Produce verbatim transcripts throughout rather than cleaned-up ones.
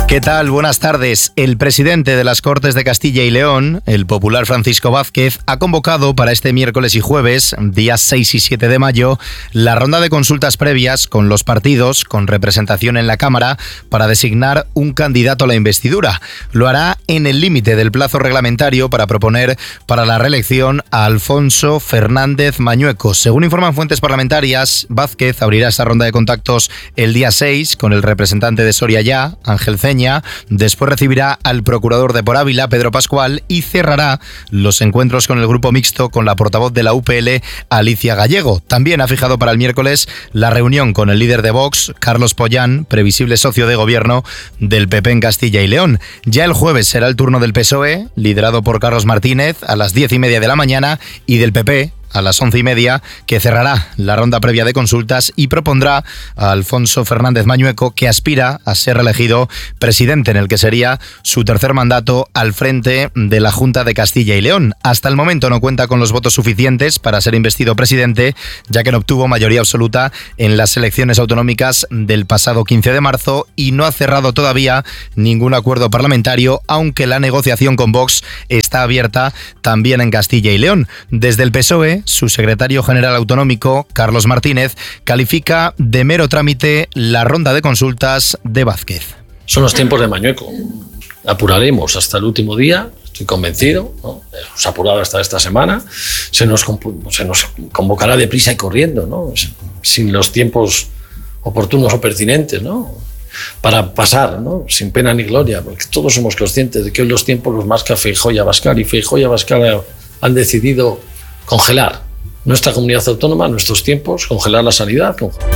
¿Qué tal? Buenas tardes. El presidente de las Cortes de Castilla y León, el popular Francisco Vázquez, ha convocado para este miércoles y jueves, días seis y siete de mayo, la ronda de consultas previas con los partidos con representación en la Cámara para designar un candidato a la investidura. Lo hará en el límite del plazo reglamentario para proponer para la reelección a Alfonso Fernández Mañueco. Según informan fuentes parlamentarias, Vázquez abrirá esta ronda de contactos el día seis con el representante de Soria Ya, Ángel Ceña. Después recibirá al procurador de Por Ávila, Pedro Pascual, y cerrará los encuentros con el grupo mixto con la portavoz de la U P L, Alicia Gallego. También ha fijado para el miércoles la reunión con el líder de Vox, Carlos Pollán, previsible socio de gobierno del P P en Castilla y León. Ya el jueves será el turno del P S O E, liderado por Carlos Martínez, a las diez y media de la mañana, y del P P, a las once y media, que cerrará la ronda previa de consultas y propondrá a Alfonso Fernández Mañueco, que aspira a ser reelegido presidente en el que sería su tercer mandato al frente de la Junta de Castilla y León. Hasta el momento no cuenta con los votos suficientes para ser investido presidente, ya que no obtuvo mayoría absoluta en las elecciones autonómicas del pasado quince de marzo y no ha cerrado todavía ningún acuerdo parlamentario, aunque la negociación con Vox está abierta también en Castilla y León. Desde el P S O E, su secretario general autonómico, Carlos Martínez, califica de mero trámite la ronda de consultas de Vázquez. Son los tiempos de Mañueco. Apuraremos hasta el último día, estoy convencido, ¿no? Hemos apurado hasta esta semana, se nos, se nos convocará deprisa y corriendo, ¿no? Sin los tiempos oportunos o pertinentes, ¿no? Para pasar, ¿no? Sin pena ni gloria, porque todos somos conscientes de que hoy los tiempos los marca Feijóo y Abascal, y Feijóo y Abascal han decidido congelar nuestra comunidad autónoma, nuestros tiempos, congelar la sanidad.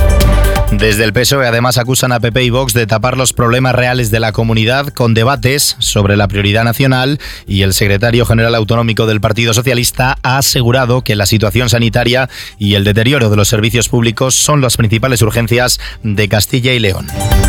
Desde el P S O E además acusan a P P y Vox de tapar los problemas reales de la comunidad con debates sobre la prioridad nacional, y el secretario general autonómico del Partido Socialista ha asegurado que la situación sanitaria y el deterioro de los servicios públicos son las principales urgencias de Castilla y León.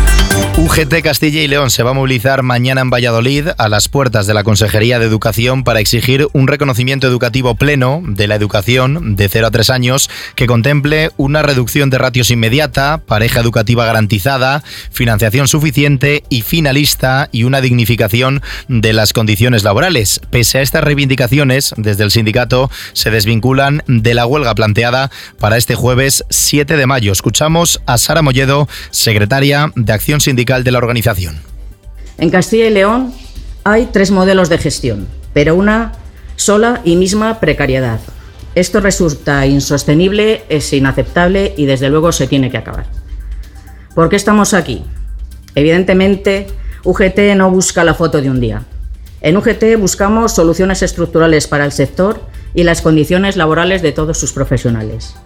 U G T Castilla y León se va a movilizar mañana en Valladolid a las puertas de la Consejería de Educación para exigir un reconocimiento educativo pleno de la educación de cero a tres años que contemple una reducción de ratios inmediata, pareja educativa garantizada, financiación suficiente y finalista, y una dignificación de las condiciones laborales. Pese a estas reivindicaciones, desde el sindicato se desvinculan de la huelga planteada para este jueves siete de mayo. Escuchamos a Sara Molledo, secretaria de Acción Sindical de la organización. En Castilla y León hay tres modelos de gestión, pero una sola y misma precariedad. Esto resulta insostenible, es inaceptable y desde luego se tiene que acabar. ¿Por qué estamos aquí? Evidentemente, U G T no busca la foto de un día. En U G T buscamos soluciones estructurales para el sector y las condiciones laborales de todos sus profesionales.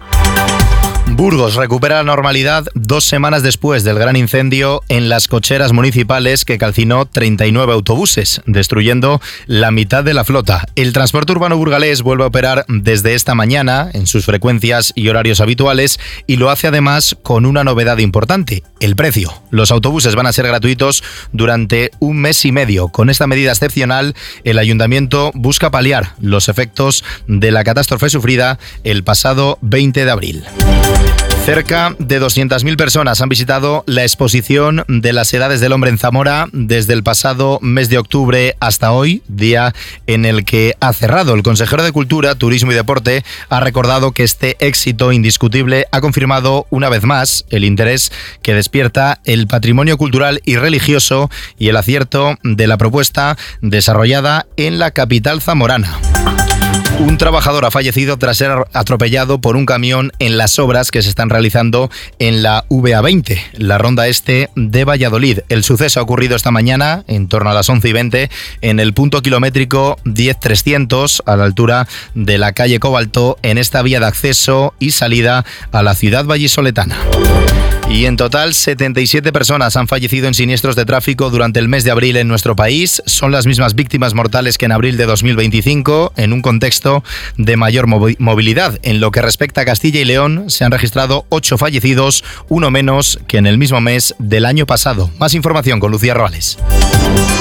Burgos recupera la normalidad dos semanas después del gran incendio en las cocheras municipales que calcinó treinta y nueve autobuses, destruyendo la mitad de la flota. El transporte urbano burgalés vuelve a operar desde esta mañana en sus frecuencias y horarios habituales, y lo hace además con una novedad importante: el precio. Los autobuses van a ser gratuitos durante un mes y medio. Con esta medida excepcional, el ayuntamiento busca paliar los efectos de la catástrofe sufrida el pasado veinte de abril. Cerca de doscientas mil personas han visitado la exposición de las edades del hombre en Zamora desde el pasado mes de octubre hasta hoy, día en el que ha cerrado. El consejero de Cultura, Turismo y Deporte ha recordado que este éxito indiscutible ha confirmado una vez más el interés que despierta el patrimonio cultural y religioso y el acierto de la propuesta desarrollada en la capital zamorana. Un trabajador ha fallecido tras ser atropellado por un camión en las obras que se están realizando en la V A veinte, la ronda este de Valladolid. El suceso ha ocurrido esta mañana, en torno a las once y veinte, en el punto kilométrico diez trescientos, a la altura de la calle Cobalto, en esta vía de acceso y salida a la ciudad vallisoletana. Y en total, setenta y siete personas han fallecido en siniestros de tráfico durante el mes de abril en nuestro país. Son las mismas víctimas mortales que en abril de dos mil veinticinco, en un contexto de mayor movilidad. En lo que respecta a Castilla y León, se han registrado ocho fallecidos, uno menos que en el mismo mes del año pasado. Más información con Lucía Roales.